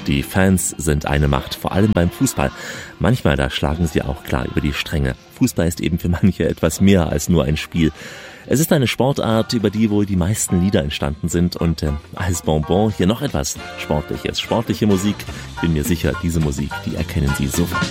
Die Fans sind eine Macht, vor allem beim Fußball. Manchmal, da schlagen sie auch klar über die Stränge. Fußball ist eben für manche etwas mehr als nur ein Spiel. Es ist eine Sportart, über die wohl die meisten Lieder entstanden sind und als Bonbon hier noch etwas Sportliches. Sportliche Musik, bin mir sicher, diese Musik, die erkennen Sie sofort.